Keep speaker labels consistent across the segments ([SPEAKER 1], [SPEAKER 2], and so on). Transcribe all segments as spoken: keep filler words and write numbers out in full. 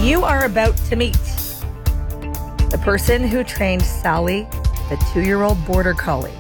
[SPEAKER 1] You are about to meet the person who trained Sally, the two-year-old border collie.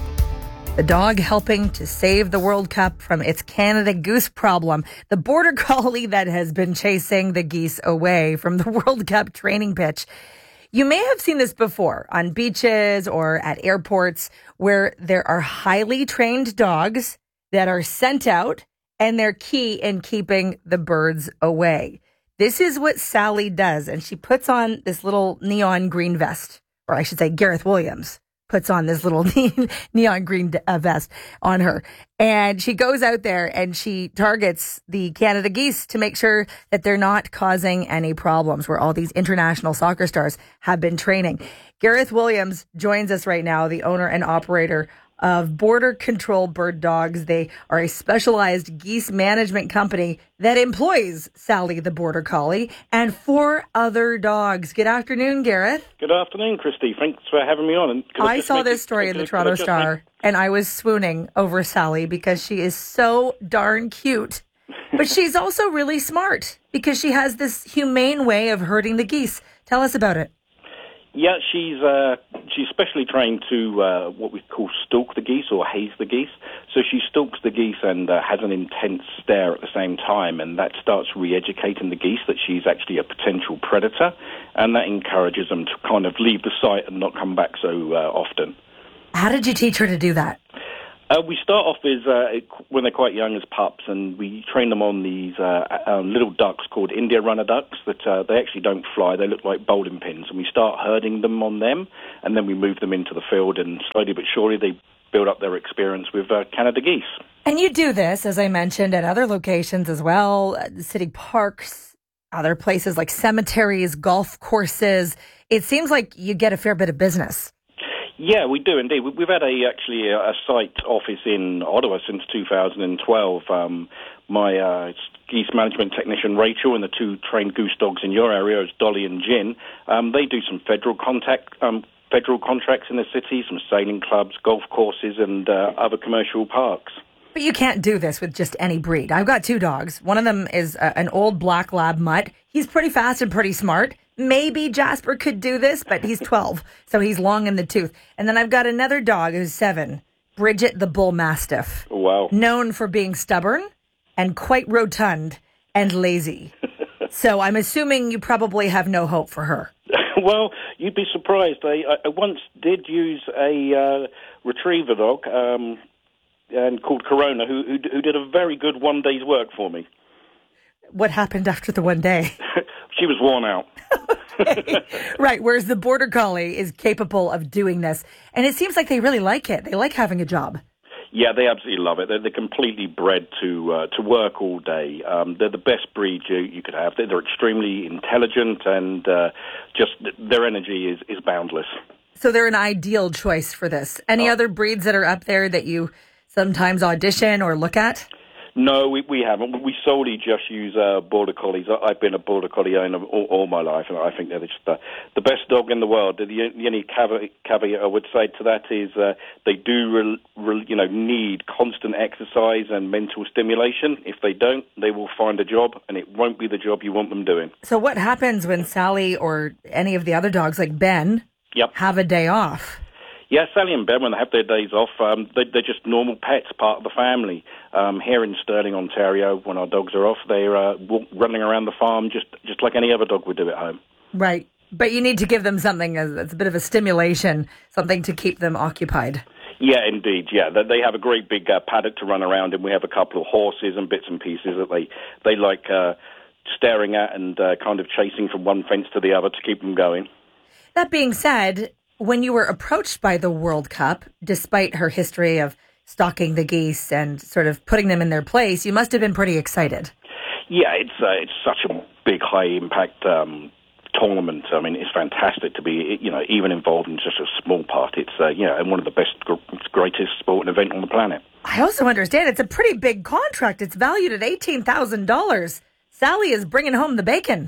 [SPEAKER 1] The dog helping to save the World Cup from its Canada Goose problem. The border collie that has been chasing the geese away from the World Cup training pitch. You may have seen this before on beaches or at airports where there are highly trained dogs that are sent out and they're key in keeping the birds away. This is what Sally does, and she puts on this little neon green vest, or I should say Gareth Williams puts on this little neon green vest on her. And she goes out there and she targets the Canada geese to make sure that they're not causing any problems where all these international soccer stars have been training. Gareth Williams joins us right now, the owner and operator of Border Control Bird Dogs. They are a specialized geese management company that employs Sally the Border Collie and four other dogs. Good afternoon, Gareth.
[SPEAKER 2] Good afternoon, Christy. Thanks for having me on. And
[SPEAKER 1] I, I saw this story in the Toronto Star, make... and I was swooning over Sally because she is so darn cute. But she's also really smart because she has this humane way of herding the geese. Tell us about it.
[SPEAKER 2] Yeah, she's uh, she's specially trained to uh, what we call stalk the geese or haze the geese. So she stalks the geese and uh, has an intense stare at the same time, and that starts re-educating the geese that she's actually a potential predator, and that encourages them to kind of leave the site and not come back so uh, often.
[SPEAKER 1] How did you teach her to do that?
[SPEAKER 2] Uh, we start off as uh, when they're quite young as pups, and we train them on these uh, um, little ducks called India runner ducks that uh, they actually don't fly. They look like bowling pins, and we start herding them on them, and then we move them into the field, and slowly but surely they build up their experience with uh, Canada geese.
[SPEAKER 1] And you do this, as I mentioned, at other locations as well, uh, city parks, other places like cemeteries, golf courses. It seems like you get a fair bit of business.
[SPEAKER 2] Yeah, we do indeed. We've had a actually a, a site office in Ottawa since two thousand twelve. Um, my uh, geese management technician Rachel and the two trained goose dogs in your area, is Dolly and Gin. Um, they do some federal contact, um, federal contracts in the city, some sailing clubs, golf courses, and uh, other commercial parks.
[SPEAKER 1] But you can't do this with just any breed. I've got two dogs. One of them is uh, an old black lab mutt. He's pretty fast and pretty smart. Maybe Jasper could do this, but he's twelve, so he's long in the tooth. And then I've got another dog who's seven, Bridget the Bull Mastiff.
[SPEAKER 2] Wow.
[SPEAKER 1] Known for being stubborn and quite rotund and lazy. So I'm assuming you probably have no hope for her.
[SPEAKER 2] Well, you'd be surprised. I, I once did use a uh, retriever dog um, and called Corona, who, who who did a very good one day's work for me.
[SPEAKER 1] What happened after the one day?
[SPEAKER 2] She was worn out.
[SPEAKER 1] Okay. Right, whereas the Border Collie is capable of doing this. And it seems like they really like it. They like having a job. Yeah,
[SPEAKER 2] they absolutely love it. They're, they're completely bred to uh, to work all day. Um, they're the best breed you, you could have. They're, they're extremely intelligent, and uh, just their energy is, is boundless.
[SPEAKER 1] So they're an ideal choice for this. Any oh. other breeds that are up there that you sometimes audition or look at?
[SPEAKER 2] No, we, we haven't. We solely just use uh, Border Collies. I've been a Border Collie owner all, all my life, and I think they're just the, the best dog in the world. The, the only caveat, caveat I would say to that is uh, they do re, re, you know, need constant exercise and mental stimulation. If they don't, they will find a job, and it won't be the job you want them doing.
[SPEAKER 1] So what happens when Sally or any of the other dogs, like Ben,
[SPEAKER 2] yep.
[SPEAKER 1] have a day off?
[SPEAKER 2] Yeah, Sally and Ben, when they have their days off, um, they, they're just normal pets, part of the family. Um, here in Stirling, Ontario, when our dogs are off, they're uh, walk, running around the farm just, just like any other dog would do at home.
[SPEAKER 1] Right. But you need to give them something that's a bit of a stimulation, something to keep them occupied.
[SPEAKER 2] Yeah, indeed, yeah. They, they have a great big uh, paddock to run around, and we have a couple of horses and bits and pieces that they, they like uh, staring at and uh, kind of chasing from one fence to the other to keep them going.
[SPEAKER 1] That being said, when you were approached by the World Cup, despite her history of stalking the geese and sort of putting them in their place, you must have been pretty excited.
[SPEAKER 2] Yeah, it's uh, it's such a big, high-impact um, tournament. I mean, it's fantastic to be, you know, even involved in just a small part. It's, uh, you know, and one of the best, greatest sporting event on the planet.
[SPEAKER 1] I also understand it's a pretty big contract. It's valued at eighteen thousand dollars. Sally is bringing home the bacon.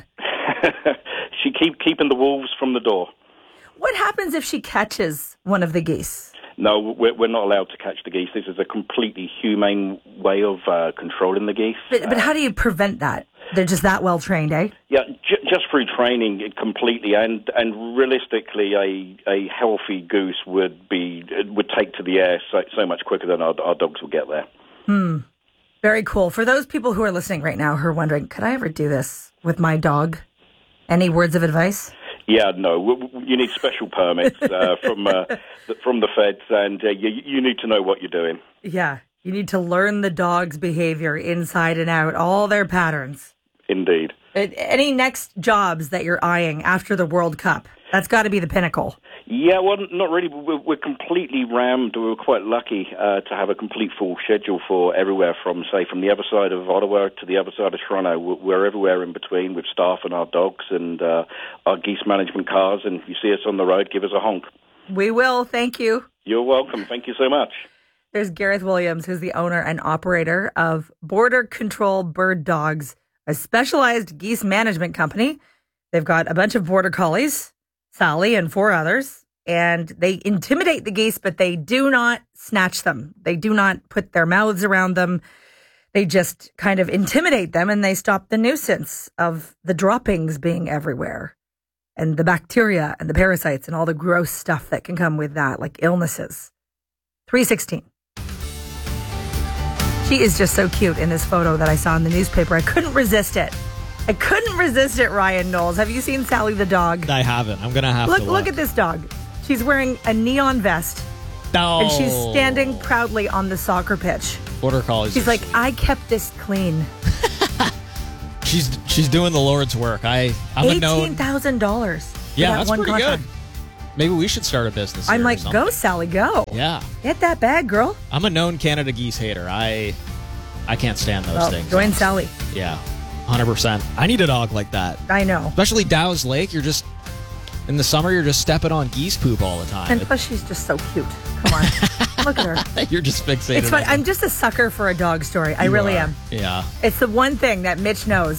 [SPEAKER 2] She keep keeping the wolves from the door.
[SPEAKER 1] What happens if she catches one of the geese?
[SPEAKER 2] No, we're, we're not allowed to catch the geese. This is a completely humane way of uh, controlling the geese.
[SPEAKER 1] But, but how do you prevent that? They're just that well trained, eh?
[SPEAKER 2] Yeah, j- Just through training completely, and and realistically, a a healthy goose would be would take to the air so, so much quicker than our, our dogs will get there.
[SPEAKER 1] Hmm. Very cool. For those people who are listening right now who are wondering, could I ever do this with my dog? Any words of advice?
[SPEAKER 2] Yeah, no. You need special permits uh, from uh, from the feds, and uh, you you need to know what you're doing.
[SPEAKER 1] Yeah, you need to learn the dog's behavior inside and out, all their patterns.
[SPEAKER 2] Indeed.
[SPEAKER 1] Any next jobs that you're eyeing after the World Cup? That's got to be the pinnacle.
[SPEAKER 2] Yeah, well, not really. We're, we're completely rammed. We were quite lucky uh, to have a complete full schedule for everywhere from, say, from the other side of Ottawa to the other side of Toronto. We're, we're everywhere in between with staff and our dogs and uh, our geese management cars. And if you see us on the road, give us a honk.
[SPEAKER 1] We will. Thank you.
[SPEAKER 2] You're welcome. Thank you so much.
[SPEAKER 1] There's Gareth Williams, who's the owner and operator of Border Control Bird Dogs, a specialized geese management company. They've got a bunch of border collies, Sally and four others, and they intimidate the geese, but they do not snatch them. They do not put their mouths around them. They just kind of intimidate them, and they stop the nuisance of the droppings being everywhere and the bacteria and the parasites and all the gross stuff that can come with that, like illnesses. three sixteen. She is just so cute in this photo that I saw in the newspaper. I couldn't resist it. I couldn't resist it, Ryan Knowles. Have you seen Sally the dog?
[SPEAKER 3] I haven't. I'm going to have
[SPEAKER 1] look,
[SPEAKER 3] to look.
[SPEAKER 1] Look at this dog. She's wearing a neon vest.
[SPEAKER 3] Oh.
[SPEAKER 1] And she's standing proudly on the soccer pitch.
[SPEAKER 3] Border collies.
[SPEAKER 1] She's like, I kept this clean.
[SPEAKER 3] she's she's doing the Lord's work. I, I'm a known...
[SPEAKER 1] eighteen thousand dollars.
[SPEAKER 3] Yeah,
[SPEAKER 1] that
[SPEAKER 3] that's
[SPEAKER 1] one
[SPEAKER 3] pretty
[SPEAKER 1] contract.
[SPEAKER 3] good. Maybe we should start a business.
[SPEAKER 1] I'm
[SPEAKER 3] here
[SPEAKER 1] like,
[SPEAKER 3] or something.
[SPEAKER 1] go, Sally, go.
[SPEAKER 3] Yeah.
[SPEAKER 1] Get that bag, girl.
[SPEAKER 3] I'm a known Canada geese hater. I I can't stand those
[SPEAKER 1] well,
[SPEAKER 3] things.
[SPEAKER 1] Join Sally.
[SPEAKER 3] Yeah, one hundred percent. I need a dog like that.
[SPEAKER 1] I know.
[SPEAKER 3] Especially Dow's Lake. You're just, in the summer, you're just stepping on geese poop all the time.
[SPEAKER 1] And plus, she's just so cute. Come on. Look at her.
[SPEAKER 3] You're just fixated.
[SPEAKER 1] It's fun.
[SPEAKER 3] on
[SPEAKER 1] I'm just a sucker for a dog story. I
[SPEAKER 3] You
[SPEAKER 1] really
[SPEAKER 3] are.
[SPEAKER 1] am.
[SPEAKER 3] Yeah.
[SPEAKER 1] It's the one thing that Mitch knows.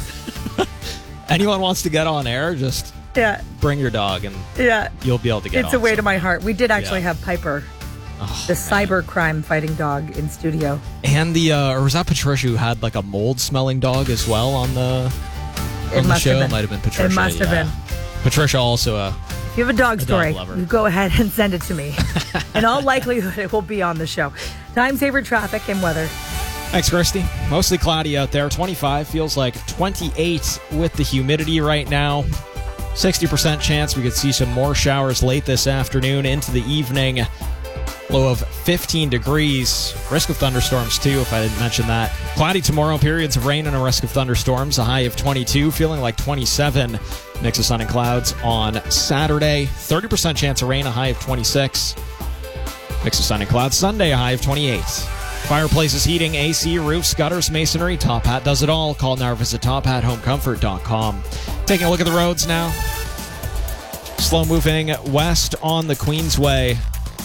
[SPEAKER 3] Anyone wants to get on air, just
[SPEAKER 1] Yeah.
[SPEAKER 3] bring your dog and
[SPEAKER 1] Yeah.
[SPEAKER 3] you'll be able to get
[SPEAKER 1] It's
[SPEAKER 3] on.
[SPEAKER 1] a way to my heart. We did actually
[SPEAKER 3] Yeah.
[SPEAKER 1] have Piper,
[SPEAKER 3] Oh,
[SPEAKER 1] the
[SPEAKER 3] man.
[SPEAKER 1] cyber crime fighting dog, in studio.
[SPEAKER 3] And the, uh, or was that Patricia who had like a mold smelling dog as well on the,
[SPEAKER 1] It
[SPEAKER 3] on the
[SPEAKER 1] must
[SPEAKER 3] show?
[SPEAKER 1] have
[SPEAKER 3] It
[SPEAKER 1] been.
[SPEAKER 3] might have been Patricia.
[SPEAKER 1] It must have
[SPEAKER 3] yeah.
[SPEAKER 1] been.
[SPEAKER 3] Patricia also a.
[SPEAKER 1] If you have a dog
[SPEAKER 3] A
[SPEAKER 1] story,
[SPEAKER 3] dog lover.
[SPEAKER 1] you go ahead and send it to me. In all likelihood, it will be on the show. Time saver traffic and weather.
[SPEAKER 3] Thanks, Christy. Mostly cloudy out there. twenty-five feels like twenty-eight with the humidity right now. sixty percent chance we could see some more showers late this afternoon into the evening. Low of fifteen degrees. Risk of thunderstorms, too, if I didn't mention that. Cloudy tomorrow, periods of rain and a risk of thunderstorms. A high of twenty-two, feeling like twenty-seven. Mix of sun and clouds on Saturday. thirty percent chance of rain, a high of twenty-six. Mix of sun and clouds Sunday, a high of twenty-eight. Fireplaces, heating, A C, roofs, gutters, masonry. Top Hat does it all. Call now or visit top hat home comfort dot com. Taking a look at the roads now. Slow moving west on the Queensway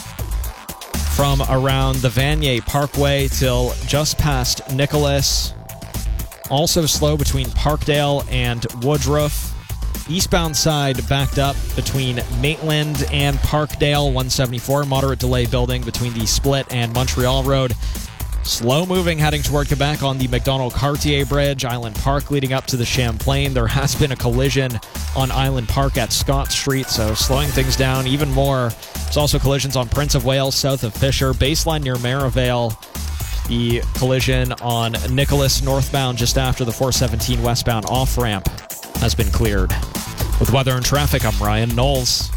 [SPEAKER 3] from around the Vanier Parkway till just past Nicholas. Also slow between Parkdale and Woodruff. Eastbound side backed up between Maitland and Parkdale. one seventy-four, moderate delay building between the Split and Montreal Road. Slow moving heading toward Quebec on the Macdonald-Cartier Bridge. Island Park leading up to the Champlain. There has been a collision on Island Park at Scott Street, so slowing things down even more. There's also collisions on Prince of Wales south of Fisher. Baseline near Maryvale. The collision on Nicholas northbound just after the four seventeen westbound off-ramp has been cleared. With weather and traffic, I'm Ryan Knowles.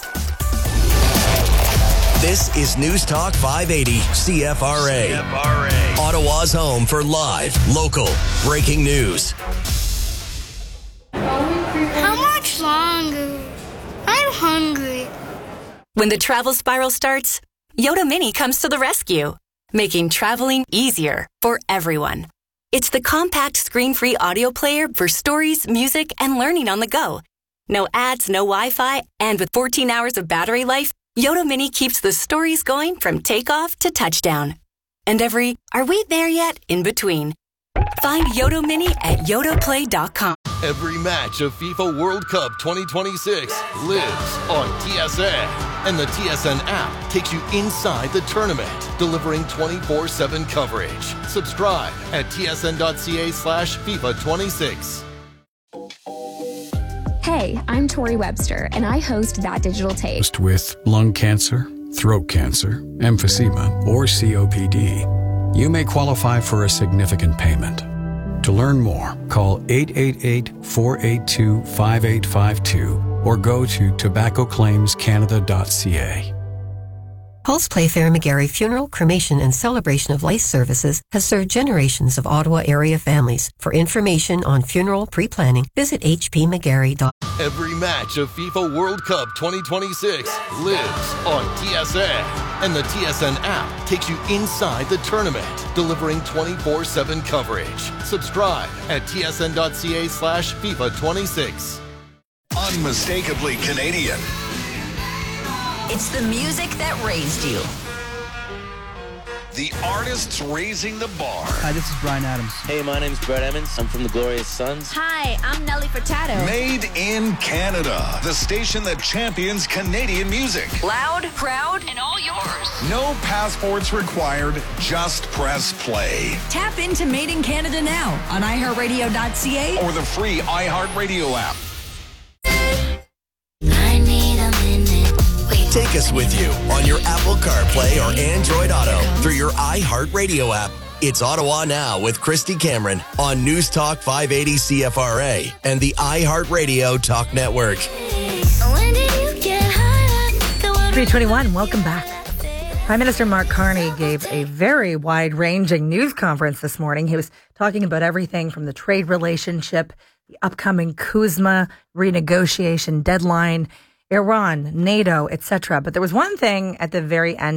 [SPEAKER 4] This is News Talk five eighty C F R A. C F R A. Ottawa's home for live, local, breaking news.
[SPEAKER 5] How much longer? I'm hungry.
[SPEAKER 6] When the travel spiral starts, Yoda Mini comes to the rescue, making traveling easier for everyone. It's the compact screen-free audio player for stories, music, and learning on the go. No ads, no Wi-Fi, and with fourteen hours of battery life, Yoda Mini keeps the stories going from takeoff to touchdown. And every, are we there yet, in between. Find Yoda Mini at yoda play dot com.
[SPEAKER 7] Every match of FIFA World Cup twenty twenty-six lives on T S N. And the T S N app takes you inside the tournament, delivering twenty-four seven coverage. Subscribe at tsn.ca slash FIFA 26.
[SPEAKER 8] Hey, I'm Tori Webster, and I host That Digital Tape.
[SPEAKER 9] With lung cancer, throat cancer, emphysema, or C O P D, you may qualify for a significant payment. To learn more, call eight eight eight, four eight two, five eight five two or go to tobacco claims canada dot c a.
[SPEAKER 10] Pulse Playfair McGarry Funeral, Cremation, and Celebration of Life Services has served generations of Ottawa area families. For information on funeral pre-planning, visit h p mcgarry dot com.
[SPEAKER 7] Every match of FIFA World Cup twenty twenty-six lives on T S N, and the T S N app takes you inside the tournament, delivering twenty-four seven coverage. Subscribe at t s n dot c a slash FIFA twenty-six.
[SPEAKER 11] Unmistakably Canadian.
[SPEAKER 12] It's the music that raised you.
[SPEAKER 11] The artists raising the bar.
[SPEAKER 13] Hi, this is Bryan Adams.
[SPEAKER 14] Hey, my name's Brett Emmons. I'm from the Glorious Sons.
[SPEAKER 15] Hi, I'm Nelly Furtado.
[SPEAKER 11] Made in Canada, the station that champions Canadian music.
[SPEAKER 12] Loud, proud, and all yours.
[SPEAKER 11] No passports required, just press play.
[SPEAKER 12] Tap into Made in Canada now on i heart radio dot c a
[SPEAKER 11] or the free iHeartRadio app.
[SPEAKER 4] Take us with you on your Apple CarPlay or Android Auto through your iHeartRadio app. It's Ottawa Now with Christy Cameron on News Talk five eighty C F R A and the iHeartRadio Talk Network.
[SPEAKER 1] three twenty-one, welcome back. Prime Minister Mark Carney gave a very wide-ranging news conference this morning. He was talking about everything from the trade relationship, the upcoming CUSMA renegotiation deadline, Iran, NATO, et cetera. But there was one thing at the very end